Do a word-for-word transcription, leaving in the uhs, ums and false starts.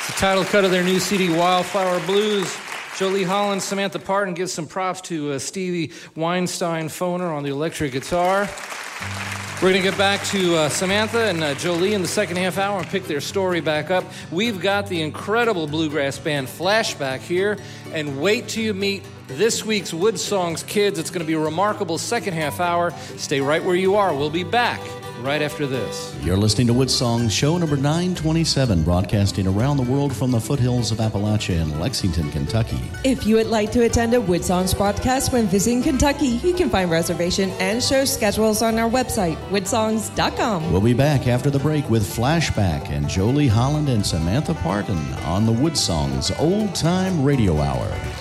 Title cut of their new C D, Wildflower Blues. Jolie Holland, Samantha Parton gives some props to uh, Stevie Weinstein Phoner on the electric guitar. We're going to get back to uh, Samantha and uh, Jolie in the second half hour and pick their story back up. We've got the incredible bluegrass band Flashback here, and wait till you meet this week's Wood Songs kids. It's going to be a remarkable second half hour. Stay right where you are. We'll be back right after this. You're listening to Wood Songs, show number nine twenty-seven, broadcasting around the world from the foothills of Appalachia in Lexington, Kentucky. If you would like to attend a Wood Songs broadcast when visiting Kentucky, you can find reservation and show schedules on our website, wood songs dot com. We'll be back after the break with Flashback and Jolie Holland and Samantha Parton on the Wood Songs Old Time Radio Hour.